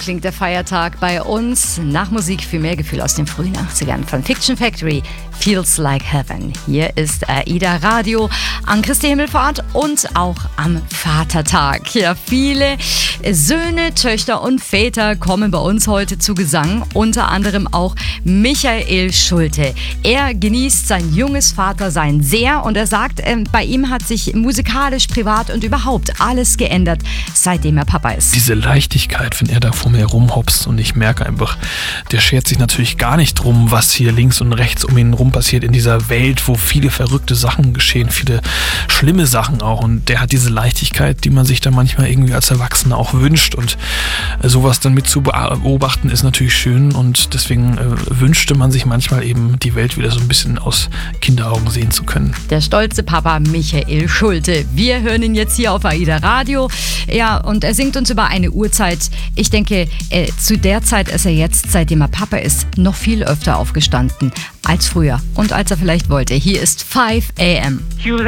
klingt der Feiertag bei uns. Nach Musik für mehr Gefühl aus den frühen 80ern von Fiction Factory. Feels Like Heaven. Hier ist AIDA Radio an Christi Himmelfahrt und auch am Vatertag. Ja, viele Söhne, Töchter und Väter kommen bei uns heute zu Gesang. Unter anderem auch Michael Schulte. Er genießt sein junges Vatersein sehr und er sagt, bei ihm hat sich musikalisch, privat und überhaupt alles geändert, seitdem er Papa ist. Diese Leichtigkeit, wenn er da vor mir rumhopst und ich merke einfach, der schert sich natürlich gar nicht drum, was hier links und rechts um ihn rum passiert in dieser Welt, wo viele verrückte Sachen geschehen, viele schlimme Sachen auch, und der hat diese Leichtigkeit, die man sich dann manchmal irgendwie als Erwachsener auch wünscht, und sowas dann mit zu beobachten ist natürlich schön, und deswegen wünschte man sich manchmal eben die Welt wieder so ein bisschen aus Kinderaugen sehen zu können. Der stolze Papa Michael Schulte. Wir hören ihn jetzt hier auf AIDA Radio. Ja, und er singt uns über eine Uhrzeit. Ich denke, zu der Zeit ist er jetzt, seitdem er Papa ist, noch viel öfter aufgestanden als früher und als er vielleicht wollte. Hier ist 5 a.m.